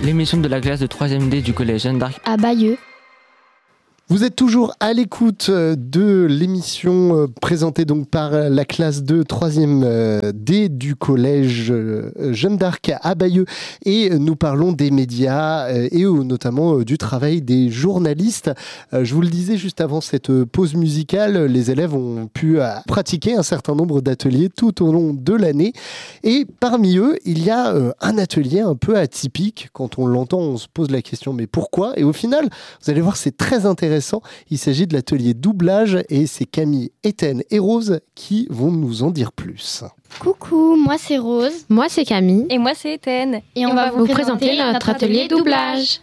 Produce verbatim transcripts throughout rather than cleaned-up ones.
l'émission de la classe de troisième D du collège Jeanne d'Arc à Bayeux. Vous êtes toujours à l'écoute de l'émission présentée donc par la classe de troisième D du collège Jeanne d'Arc à Bayeux, et nous parlons des médias et notamment du travail des journalistes. Je vous le disais juste avant cette pause musicale, les élèves ont pu pratiquer un certain nombre d'ateliers tout au long de l'année, et parmi eux il y a un atelier un peu atypique. Quand on l'entend, on se pose la question mais pourquoi? Et au final, vous allez voir, c'est très intéressant. Il s'agit de l'atelier doublage et c'est Camille, Étienne et Rose qui vont nous en dire plus. Coucou, moi c'est Rose. Moi c'est Camille. Et moi c'est Étienne. Et, et on, on va, va vous présenter, présenter notre, notre atelier, atelier doublage.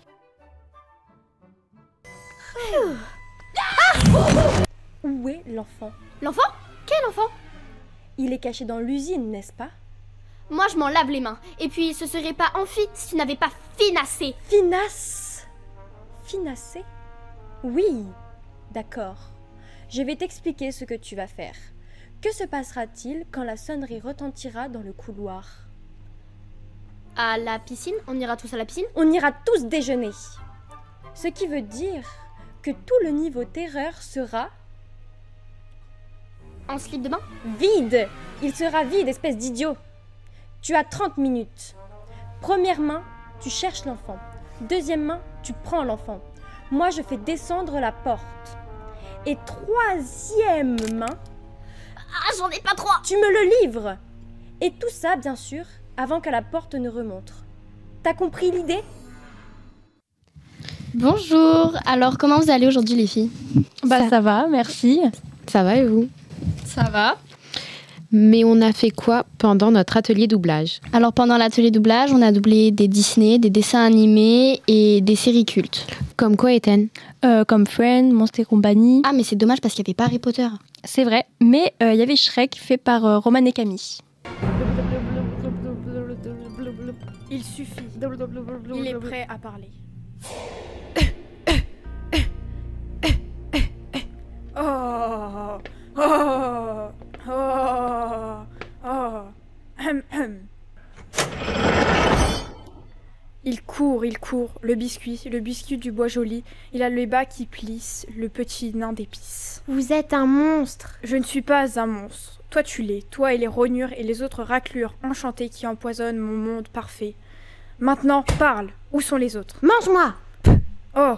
Ah Où est l'enfant? L'enfant? Quel enfant? Il est caché dans l'usine, n'est-ce pas? Moi je m'en lave les mains. Et puis ce serait pas Amphi si tu n'avais pas finassé. Finasse? Finassé? Oui, d'accord. Je vais t'expliquer ce que tu vas faire. Que se passera-t-il quand la sonnerie retentira dans le couloir? À la piscine? On ira tous à la piscine? On ira tous déjeuner. Ce qui veut dire que tout le niveau terreur sera... En slip de bain? Vide! Il sera vide, espèce d'idiot. Tu as trente minutes. Première main, tu cherches l'enfant. Deuxième main, tu prends l'enfant. Moi, je fais descendre la porte. Et troisième main... Ah, j'en ai pas trois! Tu me le livres! Et tout ça, bien sûr, avant que la porte ne remonte. T'as compris l'idée? Bonjour! Alors, comment vous allez aujourd'hui, les filles? Bah, ça, ça va, merci. Ça va et vous? Ça va. Mais on a fait quoi pendant notre atelier doublage? Alors pendant l'atelier doublage, on a doublé des Disney, des dessins animés et des séries cultes. Comme quoi, Étienne? euh, Comme Friends, Monster Company. Ah mais c'est dommage parce qu'il n'y avait pas Harry Potter. C'est vrai, mais il euh, y avait Shrek fait par euh, Roman et Camille. Il suffit. Il est prêt à parler. Oh Oh Oh Oh hum, hum. Il court, il court, le biscuit, le biscuit du bois joli. Il a le bas qui plisse, le petit nain d'épices. Vous êtes un monstre. Je ne suis pas un monstre. Toi tu l'es, toi et les rognures et les autres raclures enchantées qui empoisonnent mon monde parfait. Maintenant, parle. Où sont les autres? Mange-moi. Oh,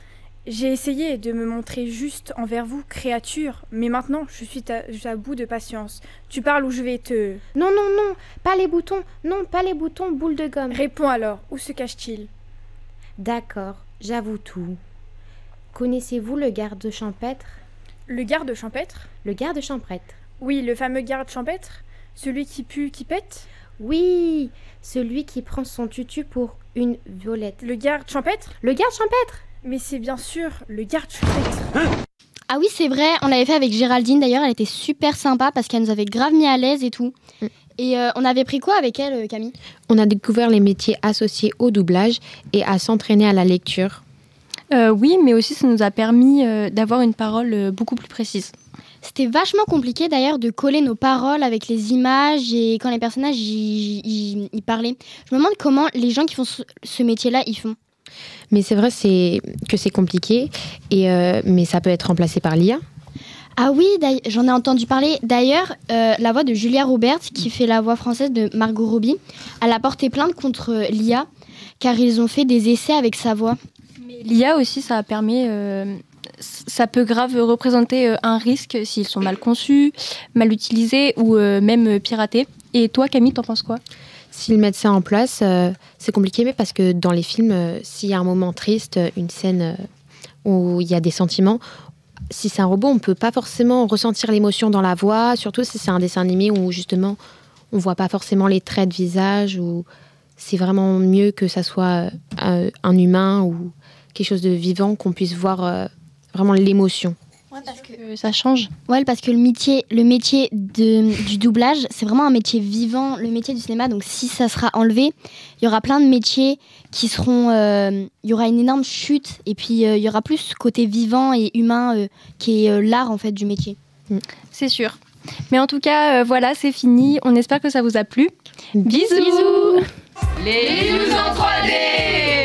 j'ai essayé de me montrer juste envers vous, créature, mais maintenant, je suis à, à bout de patience. Tu parles ou je vais te... Non, non, non, pas les boutons. Non, pas les boutons, boule de gomme. Réponds alors, où se cache-t-il? D'accord, j'avoue tout. Connaissez-vous le garde champêtre? Le garde champêtre? Le garde champêtre. Oui, le fameux garde champêtre? Celui qui pue, qui pète? Oui, celui qui prend son tutu pour une violette. Le garde champêtre? Le garde champêtre? Mais c'est bien sûr le garde champêtre. Ah oui, c'est vrai, on l'avait fait avec Géraldine d'ailleurs, elle était super sympa parce qu'elle nous avait grave mis à l'aise et tout. Mm. Et euh, on avait pris quoi avec elle, Camille? On a découvert les métiers associés au doublage et à s'entraîner à la lecture. Euh, oui, mais aussi ça nous a permis euh, d'avoir une parole euh, beaucoup plus précise. C'était vachement compliqué d'ailleurs de coller nos paroles avec les images et quand les personnages y, y, y parlaient. Je me demande comment les gens qui font ce, ce métier-là, ils font. Mais c'est vrai c'est, que c'est compliqué, et, euh, mais ça peut être remplacé par l'I A. Ah oui, j'en ai entendu parler. D'ailleurs, euh, la voix de Julia Roberts, qui fait la voix française de Margot Robbie, elle a porté plainte contre l'I A, car ils ont fait des essais avec sa voix. Mais l'I A aussi, ça permet... Euh, ça peut grave représenter un risque s'ils sont mal conçus, mal utilisés ou euh, même piratés. Et toi, Camille, t'en penses quoi? S'ils mettent ça en place, euh, c'est compliqué, mais parce que dans les films, euh, s'il y a un moment triste, une scène euh, où il y a des sentiments, si c'est un robot, on ne peut pas forcément ressentir l'émotion dans la voix, surtout si c'est un dessin animé où justement on ne voit pas forcément les traits de visage, ou c'est vraiment mieux que ça soit euh, un humain ou quelque chose de vivant, qu'on puisse voir euh, vraiment l'émotion. Ouais, parce que ça change. Ouais, parce que le métier, le métier de, du doublage, c'est vraiment un métier vivant, le métier du cinéma. Donc si ça sera enlevé, il y aura plein de métiers qui seront... Euh, il y aura une énorme chute. Et puis euh, il y aura plus ce côté vivant et humain euh, qui est euh, l'art en fait du métier. Mm. C'est sûr. Mais en tout cas, euh, voilà, c'est fini. On espère que ça vous a plu. Bisous, Bisous. Les news en trois D.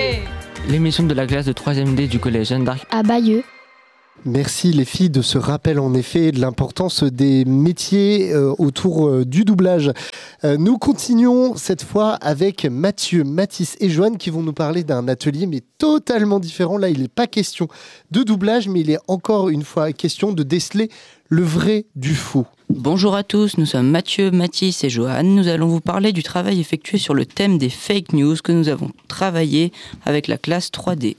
L'émission de la classe de troisième D du collège Jeanne d'Arc à Bayeux. Merci les filles de ce rappel en effet de l'importance des métiers euh, autour euh, du doublage. Euh, nous continuons cette fois avec Mathieu, Mathis et Joanne qui vont nous parler d'un atelier mais totalement différent. Là, il n'est pas question de doublage, mais il est encore une fois question de déceler le vrai du faux. Bonjour à tous, nous sommes Mathieu, Mathis et Joanne. Nous allons vous parler du travail effectué sur le thème des fake news que nous avons travaillé avec la classe trois D.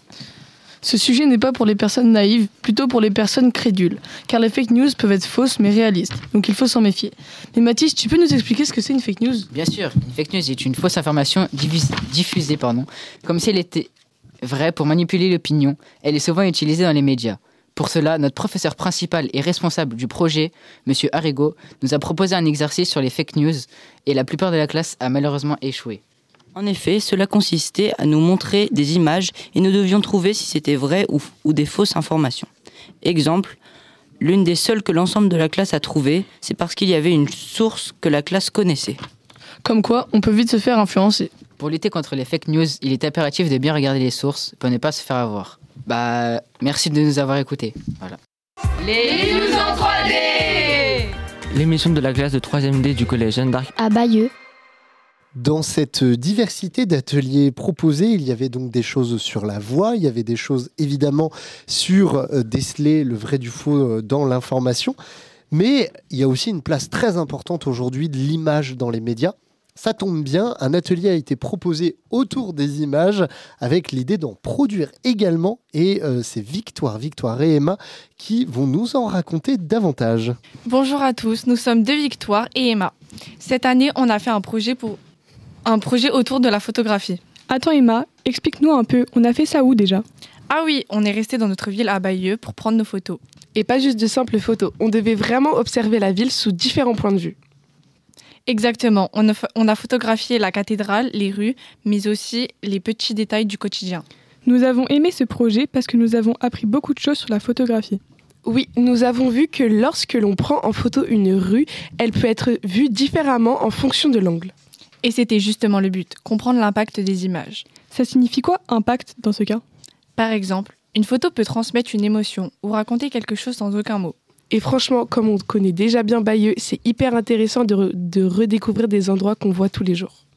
Ce sujet n'est pas pour les personnes naïves, plutôt pour les personnes crédules, car les fake news peuvent être fausses mais réalistes, donc il faut s'en méfier. Mais Mathis, tu peux nous expliquer ce que c'est une fake news ? Bien sûr, une fake news est une fausse information diffusée, diffusée pardon, comme si elle était vraie pour manipuler l'opinion. Elle est souvent utilisée dans les médias. Pour cela, notre professeur principal et responsable du projet, M. Arrigo, nous a proposé un exercice sur les fake news et la plupart de la classe a malheureusement échoué. En effet, cela consistait à nous montrer des images et nous devions trouver si c'était vrai ou, ou des fausses informations. Exemple, l'une des seules que l'ensemble de la classe a trouvées, c'est parce qu'il y avait une source que la classe connaissait. Comme quoi, on peut vite se faire influencer. Pour lutter contre les fake news, il est impératif de bien regarder les sources pour ne pas se faire avoir. Bah, merci de nous avoir écoutés. Voilà. Les news en trois D. L'émission de la classe de troisième D du collège Jeanne d'Arc à Bayeux. Dans cette diversité d'ateliers proposés, il y avait donc des choses sur la voix, il y avait des choses évidemment sur euh, déceler le vrai du faux euh, dans l'information, mais il y a aussi une place très importante aujourd'hui de l'image dans les médias. Ça tombe bien, un atelier a été proposé autour des images avec l'idée d'en produire également et euh, c'est Victoire, Victoire et Emma qui vont nous en raconter davantage. Bonjour à tous, nous sommes deux Victoire et Emma. Cette année, on a fait un projet pour un projet autour de la photographie. Attends Emma, explique-nous un peu, on a fait ça où déjà ? Ah oui, on est resté dans notre ville à Bayeux pour prendre nos photos. Et pas juste de simples photos, on devait vraiment observer la ville sous différents points de vue. Exactement, on a, on a photographié la cathédrale, les rues, mais aussi les petits détails du quotidien. Nous avons aimé ce projet parce que nous avons appris beaucoup de choses sur la photographie. Oui, nous avons vu que lorsque l'on prend en photo une rue, elle peut être vue différemment en fonction de l'angle. Et c'était justement le but, comprendre l'impact des images. Ça signifie quoi, impact, dans ce cas ? Par exemple, une photo peut transmettre une émotion ou raconter quelque chose sans aucun mot. Et franchement, comme on connaît déjà bien Bayeux, c'est hyper intéressant de, re- de redécouvrir des endroits qu'on voit tous les jours.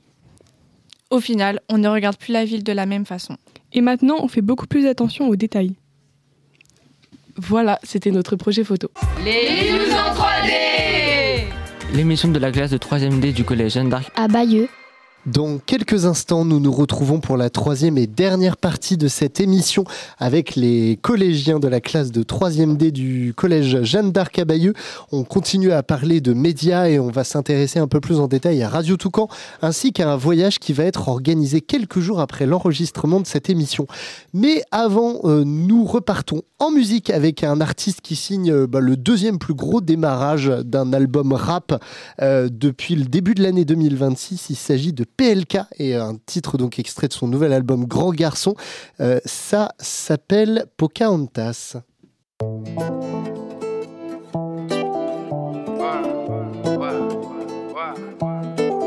Au final, on ne regarde plus la ville de la même façon. Et maintenant, on fait beaucoup plus attention aux détails. Voilà, c'était notre projet photo. Les news en trois D. L'émission de la classe de troisième D du collège Jeanne d'Arc à Bayeux. Dans quelques instants, nous nous retrouvons pour la troisième et dernière partie de cette émission avec les collégiens de la classe de troisième D du collège Jeanne d'Arc à Bayeux. On continue à parler de médias et on va s'intéresser un peu plus en détail à Radio Toucan ainsi qu'à un voyage qui va être organisé quelques jours après l'enregistrement de cette émission. Mais avant, euh, nous repartons en musique avec un artiste qui signe euh, bah, le deuxième plus gros démarrage d'un album rap euh, depuis le début de l'année deux mille vingt-six. Il s'agit de P L K et un titre donc extrait de son nouvel album Grand Garçon. Euh, ça s'appelle Pocahontas.